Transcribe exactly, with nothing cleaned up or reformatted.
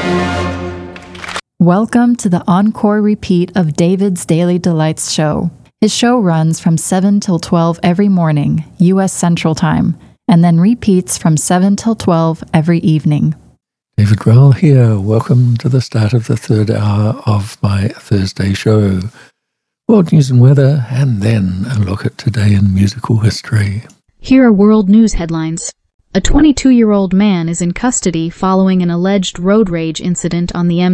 Welcome to the encore repeat of David's Daily Delights show. His show runs from seven till twelve every morning, U S Central Time, and then repeats from seven till twelve every evening. David Grohl here. Welcome to the start of the third hour of my Thursday show. World news and weather, and then a look at today in musical history. Here are world news headlines. A twenty-two-year-old man is in custody following an alleged road rage incident on the M